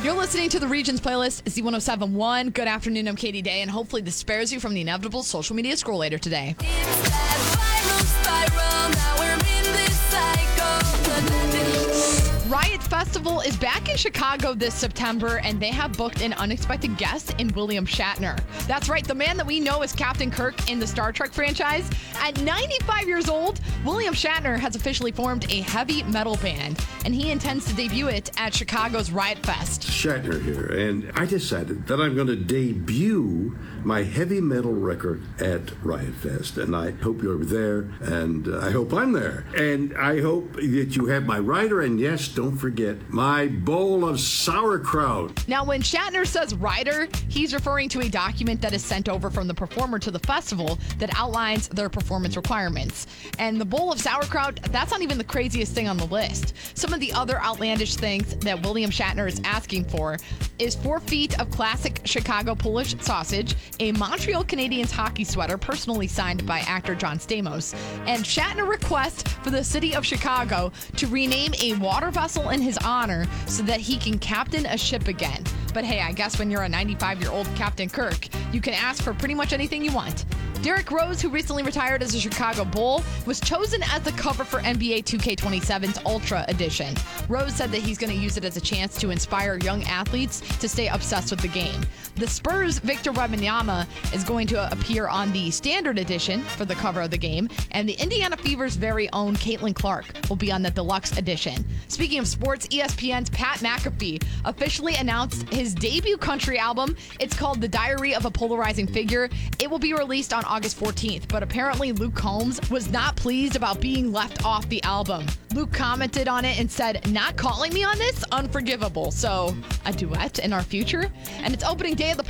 You're listening to the Regions playlist, Z1071. Good afternoon, I'm Katie Day, and hopefully this spares you from the inevitable social media scroll later today. It's that viral spiral, now we're in this cycle. Riot Festival is back in Chicago this September, and they have booked an unexpected guest in William Shatner. That's right, the man that we know as Captain Kirk in the Star Trek franchise. At 95 years old, William Shatner has officially formed a heavy metal band, and he intends to debut it at Chicago's Riot Fest. Shatner here, and I decided that I'm going to debut my heavy metal record at Riot Fest, and I hope you're there, and I hope I'm there, and I hope that you have my rider, and yes, don't forget my bowl of sauerkraut. Now, when Shatner says rider, he's referring to a document that is sent over from the performer to the festival that outlines their performance requirements. And the bowl of sauerkraut, that's not even the craziest thing on the list. Some of the other outlandish things that William Shatner is asking for is 4 feet of classic Chicago Polish sausage, a Montreal Canadiens hockey sweater personally signed by actor John Stamos, and Shatner requests for the city of Chicago to rename a water vessel in his honor so that he can captain a ship again. But hey, I guess when you're a 95-year-old Captain Kirk, you can ask for pretty much anything you want. Derrick Rose, who recently retired as a Chicago Bull, was chosen as the cover for NBA 2K27's Ultra Edition. Rose said that he's going to use it as a chance to inspire young athletes to stay obsessed with the game. The Spurs' Victor Wembanyama is going to appear on the Standard Edition for the cover of the game, and the Indiana Fever's very own Caitlin Clark will be on the Deluxe Edition. Speaking of sports, ESPN's Pat McAfee officially announced his debut country album. It's called The Diary of a Polarizing Figure. It will be released on August 14th, but apparently Luke Combs was not pleased about being left off the album. Luke commented on it and said, "Not calling me on this? Unforgivable." So, a duet in our future. And it's opening day of the